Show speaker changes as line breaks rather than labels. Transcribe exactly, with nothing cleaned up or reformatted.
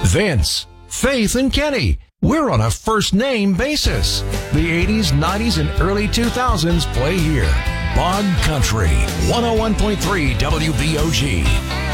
Vince, Faith, and Kenny. We're on a first-name basis. The eighties, nineties, and early two thousands play here. Bog Country, one oh one point three W B O G.